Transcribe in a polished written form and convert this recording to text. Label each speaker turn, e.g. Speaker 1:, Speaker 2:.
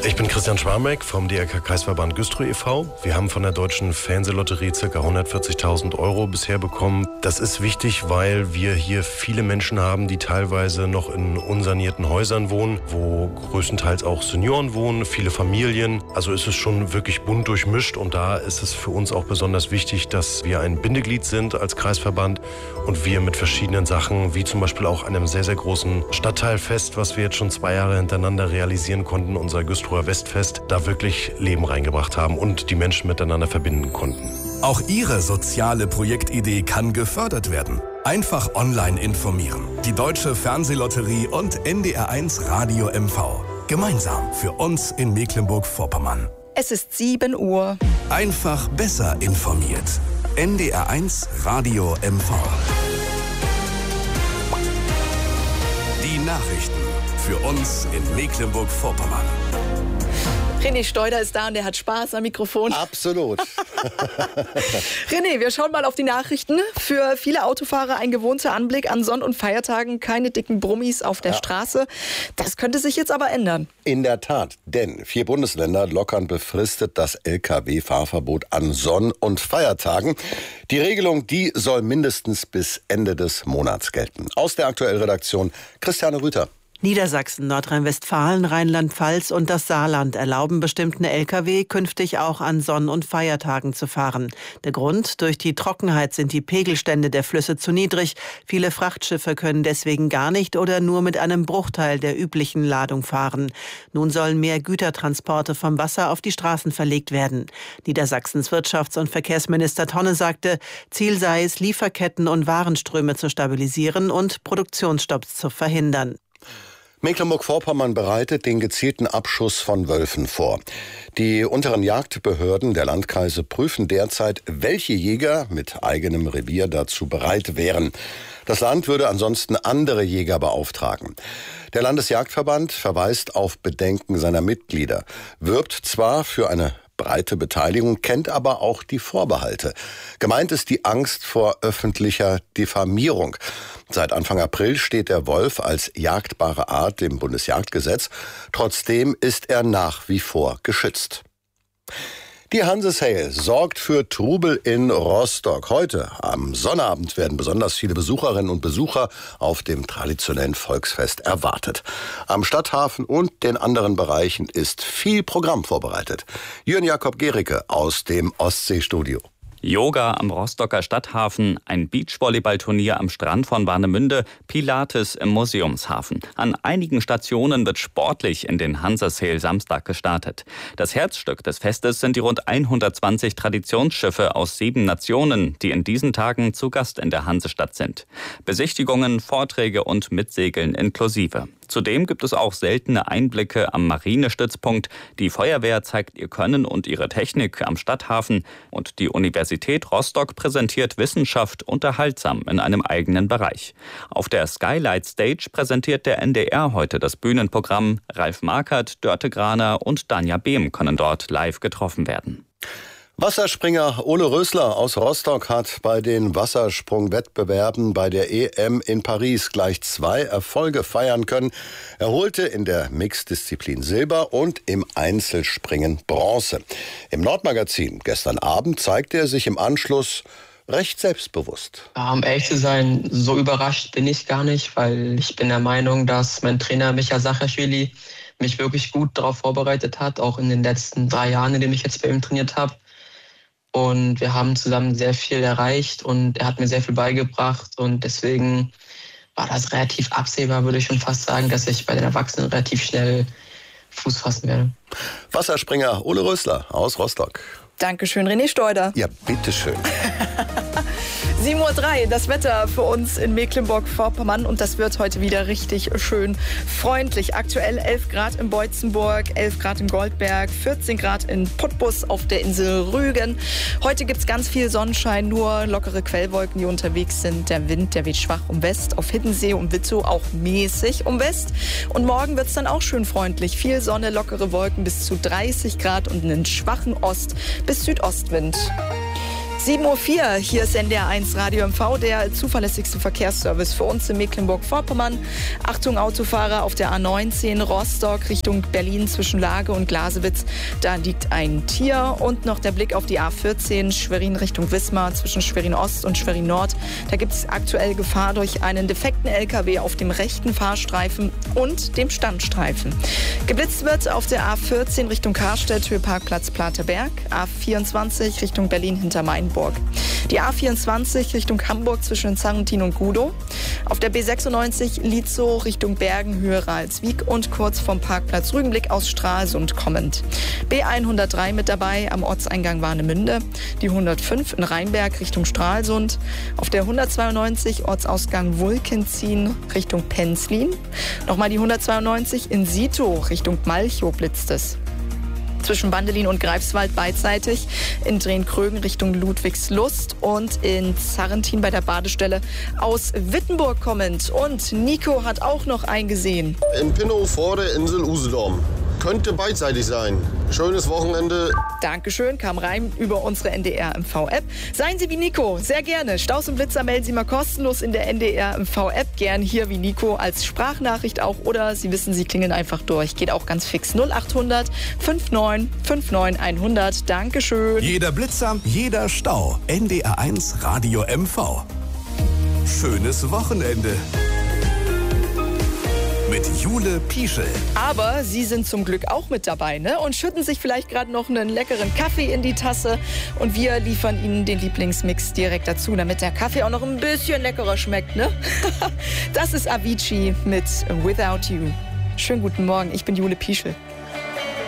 Speaker 1: Ich bin Christian Schwarmeck vom DRK-Kreisverband Güstrow e.V. Wir haben von der Deutschen Fernsehlotterie ca. 140.000 € bisher bekommen. Das ist wichtig, weil wir hier viele Menschen haben, die teilweise noch in unsanierten Häusern wohnen, wo größtenteils auch Senioren wohnen, viele Familien. Also ist es schon wirklich bunt durchmischt und da ist es für uns auch besonders wichtig, dass wir ein Bindeglied sind als Kreisverband und wir mit verschiedenen Sachen, wie zum Beispiel auch einem sehr, sehr großen Stadtteilfest, was wir jetzt schon 2 Jahre hintereinander realisieren konnten, unser Güstrower Westfest, da wirklich Leben reingebracht haben und die Menschen miteinander verbinden konnten.
Speaker 2: Auch Ihre soziale Projektidee kann gefördert werden. Einfach online informieren. Die Deutsche Fernsehlotterie und NDR1 Radio MV. Gemeinsam für uns in Mecklenburg-Vorpommern.
Speaker 3: Es ist 7 Uhr.
Speaker 2: Einfach besser informiert. NDR1 Radio MV. Die Nachrichten für uns in Mecklenburg-Vorpommern.
Speaker 3: René Steuder ist da und der hat Spaß am Mikrofon.
Speaker 4: Absolut.
Speaker 3: René, wir schauen mal auf die Nachrichten. Für viele Autofahrer ein gewohnter Anblick an Sonn- und Feiertagen. Keine dicken Brummis auf der Straße. Das könnte sich jetzt aber ändern.
Speaker 4: In der Tat, denn 4 Bundesländer lockern befristet das Lkw-Fahrverbot an Sonn- und Feiertagen. Die Regelung, die soll mindestens bis Ende des Monats gelten. Aus der Aktuellredaktion Christiane Rüther.
Speaker 5: Niedersachsen, Nordrhein-Westfalen, Rheinland-Pfalz und das Saarland erlauben bestimmten Lkw künftig auch an Sonn- und Feiertagen zu fahren. Der Grund: durch die Trockenheit sind die Pegelstände der Flüsse zu niedrig. Viele Frachtschiffe können deswegen gar nicht oder nur mit einem Bruchteil der üblichen Ladung fahren. Nun sollen mehr Gütertransporte vom Wasser auf die Straßen verlegt werden. Niedersachsens Wirtschafts- und Verkehrsminister Tonne sagte, Ziel sei es, Lieferketten und Warenströme zu stabilisieren und Produktionsstopps zu verhindern.
Speaker 4: Mecklenburg-Vorpommern bereitet den gezielten Abschuss von Wölfen vor. Die unteren Jagdbehörden der Landkreise prüfen derzeit, welche Jäger mit eigenem Revier dazu bereit wären. Das Land würde ansonsten andere Jäger beauftragen. Der Landesjagdverband verweist auf Bedenken seiner Mitglieder, wirbt zwar für eine breite Beteiligung, kennt aber auch die Vorbehalte. Gemeint ist die Angst vor öffentlicher Diffamierung. Seit Anfang April steht der Wolf als jagdbare Art im Bundesjagdgesetz. Trotzdem ist er nach wie vor geschützt. Die Hanse Sale sorgt für Trubel in Rostock. Heute am Sonnabend werden besonders viele Besucherinnen und Besucher auf dem traditionellen Volksfest erwartet. Am Stadthafen und den anderen Bereichen ist viel Programm vorbereitet. Jürgen Jakob Gericke aus dem Ostseestudio.
Speaker 6: Yoga am Rostocker Stadthafen, ein Beachvolleyballturnier am Strand von Warnemünde, Pilates im Museumshafen. An einigen Stationen wird sportlich in den Hanse Sale Samstag gestartet. Das Herzstück des Festes sind die rund 120 Traditionsschiffe aus 7 Nationen, die in diesen Tagen zu Gast in der Hansestadt sind. Besichtigungen, Vorträge und Mitsegeln inklusive. Zudem gibt es auch seltene Einblicke am Marinestützpunkt. Die Feuerwehr zeigt ihr Können und ihre Technik am Stadthafen. Und die Universität Rostock präsentiert Wissenschaft unterhaltsam in einem eigenen Bereich. Auf der Skylight Stage präsentiert der NDR heute das Bühnenprogramm. Ralf Markert, Dörte Graner und Danja Behm können dort live getroffen werden.
Speaker 4: Wasserspringer Ole Rösler aus Rostock hat bei den Wassersprungwettbewerben bei der EM in Paris gleich 2 Erfolge feiern können. Er holte in der Mixdisziplin Silber und im Einzelspringen Bronze. Im Nordmagazin gestern Abend zeigte er sich im Anschluss recht selbstbewusst.
Speaker 7: Um ehrlich zu sein, so überrascht bin ich gar nicht, weil ich bin der Meinung, dass mein Trainer Micha Sachaschwili mich wirklich gut darauf vorbereitet hat, auch in den letzten 3 Jahren, in denen ich jetzt bei ihm trainiert habe. Und wir haben zusammen sehr viel erreicht und er hat mir sehr viel beigebracht. Und deswegen war das relativ absehbar, würde ich schon fast sagen, dass ich bei den Erwachsenen relativ schnell Fuß fassen werde.
Speaker 4: Wasserspringer Ole Rösler aus Rostock.
Speaker 3: Dankeschön, René Steuder.
Speaker 4: Ja, bitteschön.
Speaker 3: 7:03 Uhr, das Wetter für uns in Mecklenburg-Vorpommern und das wird heute wieder richtig schön freundlich. Aktuell 11 Grad in Beutzenburg, 11 Grad in Goldberg, 14 Grad in Putbus auf der Insel Rügen. Heute gibt es ganz viel Sonnenschein, nur lockere Quellwolken, die unterwegs sind. Der Wind, der weht schwach um West, auf Hiddensee und Witzow auch mäßig um West. Und morgen wird es dann auch schön freundlich. Viel Sonne, lockere Wolken bis zu 30 Grad und einen schwachen Ost- bis Südostwind. 7:04 Uhr, hier ist NDR1 Radio MV, der zuverlässigste Verkehrsservice für uns in Mecklenburg-Vorpommern. Achtung Autofahrer auf der A19 Rostock Richtung Berlin zwischen Lage und Glasewitz. Da liegt ein Tier und noch der Blick auf die A14 Schwerin Richtung Wismar zwischen Schwerin Ost und Schwerin Nord. Da gibt es aktuell Gefahr durch einen defekten LKW auf dem rechten Fahrstreifen und dem Standstreifen. Geblitzt wird auf der A14 Richtung Karstedt, Höhe Parkplatz Plateberg, A24 Richtung Berlin hinter Mainburg. Die A24 Richtung Hamburg zwischen Zarrentin und Gudow. Auf der B96 Lietzow Richtung Bergen, Höhe Ralswiek und kurz vom Parkplatz Rügenblick aus Stralsund kommend. B103 mit dabei am Ortseingang Warnemünde. Die 105 in Rheinberg Richtung Stralsund. Auf der 192 Ortsausgang Wulkenzien Richtung Penzlin. Nochmal die 192 in Sito Richtung Malchow blitzt es. Zwischen Bandelin und Greifswald beidseitig, in Drehn-Krögen Richtung Ludwigslust und in Zarrentin bei der Badestelle aus Wittenburg kommend. Und Nico hat auch noch eingesehen.
Speaker 8: In Pinnow vor der Insel Usedom. Könnte beidseitig sein. Schönes Wochenende.
Speaker 3: Dankeschön, kam rein über unsere NDR-MV-App. Seien Sie wie Nico, sehr gerne. Staus und Blitzer melden Sie mal kostenlos in der NDR-MV-App. Gern hier wie Nico als Sprachnachricht auch. Oder Sie wissen, Sie klingeln einfach durch. Geht auch ganz fix. 0800 59 59 100. Dankeschön.
Speaker 2: Jeder Blitzer, jeder Stau. NDR1 Radio MV. Schönes Wochenende. Mit Jule Pieschel.
Speaker 3: Aber Sie sind zum Glück auch mit dabei, ne? Und schütten sich vielleicht gerade noch einen leckeren Kaffee in die Tasse. Und wir liefern Ihnen den Lieblingsmix direkt dazu, damit der Kaffee auch noch ein bisschen leckerer schmeckt, ne? Das ist Avicii mit Without You. Schönen guten Morgen, ich bin Jule Pieschel.